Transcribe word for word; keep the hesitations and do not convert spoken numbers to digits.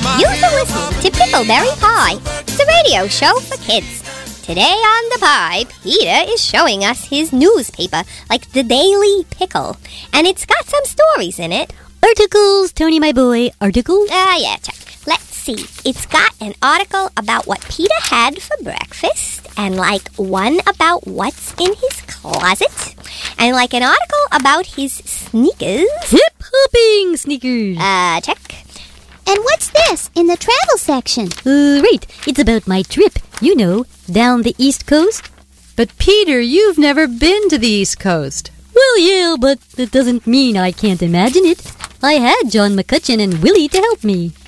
You've been listening to Pickleberry Pie. It's a radio show for kids. Today on The Pie, Peter is showing us his newspaper, like the Daily Pickle. And it's got some stories in it. Articles, Tony, my boy, articles? Ah, uh, yeah, check. Let's see. It's got an article about what Peter had for breakfast, and like one about what's in his closet, and like an article about his sneakers. Hip-hopping sneakers. Uh, check. And what's this in the travel section? Uh, right. It's about my trip, you know, down the East Coast. But Peter, you've never been to the East Coast. Well, yeah, but that doesn't mean I can't imagine it. I had John McCutcheon and Willie to help me.